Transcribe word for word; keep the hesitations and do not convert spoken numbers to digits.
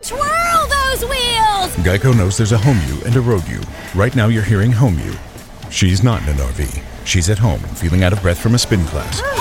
Twirl those wheels! Geico knows there's a home you and a road you. Right now you're hearing home you. She's not in an R V. She's at home, feeling out of breath from a spin class.